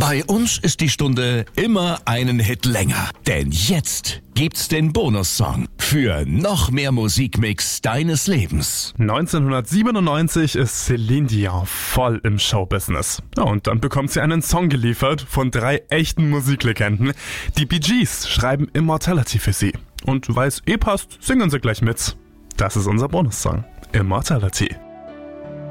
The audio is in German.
Bei uns ist die Stunde immer einen Hit länger. Denn jetzt gibt's den Bonussong für noch mehr Musikmix deines Lebens. 1997 ist Celine Dion voll im Showbusiness. Ja, und dann bekommt sie einen Song geliefert von 3 echten Musiklegenden. Die Bee Gees schreiben Immortality für sie. Und weil es passt, singen sie gleich mit. Das ist unser Bonussong. Immortality.